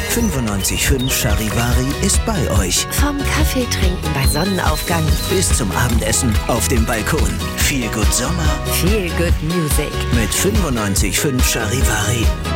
95.5 Charivari ist bei euch. Vom Kaffee trinken bei Sonnenaufgang bis zum Abendessen auf dem Balkon. Feel Good Sommer. Feel Good Music. Mit 95.5 Charivari.